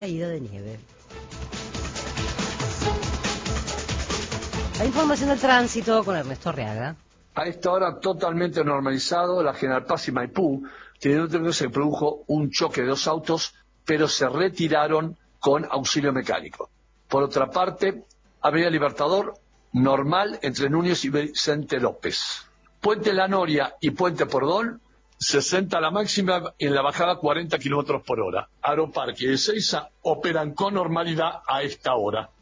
Caída de nieve. La información del tránsito con Ernesto Arriaga. A esta hora totalmente normalizado, la General Paz y Maipú, teniendo que se produjo un choque de dos autos, pero se retiraron con auxilio mecánico. Por otra parte, Avenida Libertador, normal entre Núñez y Vicente López. Puente La Noria y Puente Porredón, 60 la máxima, en la bajada 40 kilómetros por hora. Aeroparque y Ezeiza operan con normalidad a esta hora.